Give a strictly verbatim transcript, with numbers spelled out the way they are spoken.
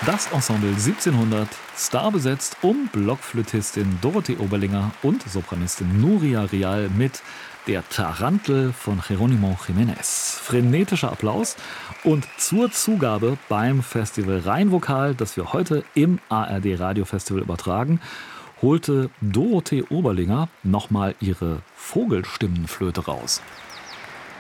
Das Ensemble siebzehnhundert, starbesetzt um Blockflötistin Dorothee Oberlinger und Sopranistin Nuria Real mit Der Tarantel von Jerónimo Jiménez. Frenetischer Applaus und zur Zugabe beim Festival Rheinvokal, das wir heute im A R D Radiofestival übertragen, holte Dorothee Oberlinger nochmal ihre Vogelstimmenflöte raus.